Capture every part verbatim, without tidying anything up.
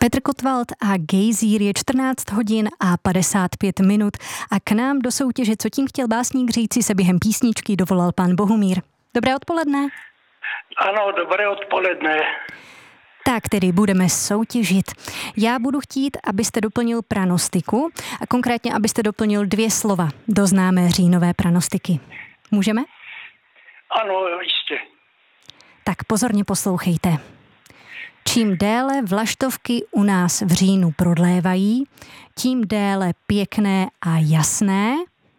Petr Kotwald a Gejzír, je čtrnáct hodin a padesát pět minut a k nám do soutěže Co tím chtěl básník říci se během písničky dovolal pan Bohumír. Dobré odpoledne. Ano, dobré odpoledne. Tak tedy budeme soutěžit. Já budu chtít, abyste doplnil pranostiku a konkrétně, abyste doplnil dvě slova do známé říjnové pranostiky. Můžeme? Ano, jistě. Tak pozorně poslouchejte. Čím déle vlaštovky u nás v říjnu prodlévají, tím déle pěkné a jasné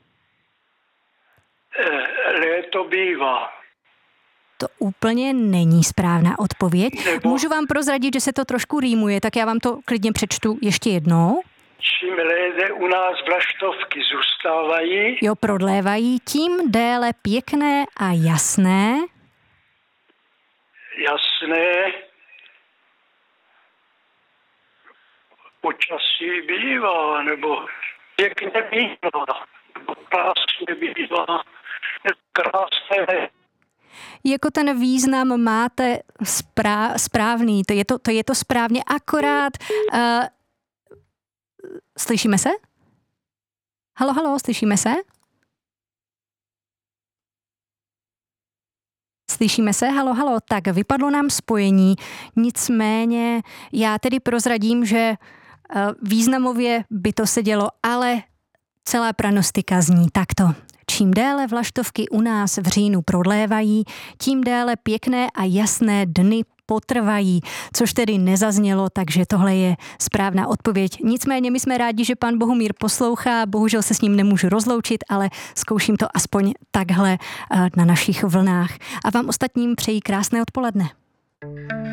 Léto bývá. To úplně není správná odpověď. Nebo... Můžu vám prozradit, že se to trošku rýmuje, tak já vám to klidně přečtu ještě jednou. Čím léde u nás vlaštovky zůstávají. Jo, prodlévají, tím déle pěkné a jasné. Jasné. Počasí bývá, nebo pěkně bývá, nebo krásně bývá, krásné. Jako ten význam máte sprá- správný, to je to, to je to správně, akorát... Uh, slyšíme se? Halo, halo, slyšíme se? Slyšíme se? Halo, halo, tak vypadlo nám spojení, nicméně já tedy prozradím, že uh, významově by to sedělo, ale celá pranostika zní takto. Čím déle vlaštovky u nás v říjnu prodlévají, tím déle pěkné a jasné dny potrvají, což tedy nezaznělo, takže tohle je správná odpověď. Nicméně my jsme rádi, že pan Bohumír poslouchá, bohužel se s ním nemůžu rozloučit, ale zkouším to aspoň takhle na našich vlnách. A vám ostatním přeji krásné odpoledne.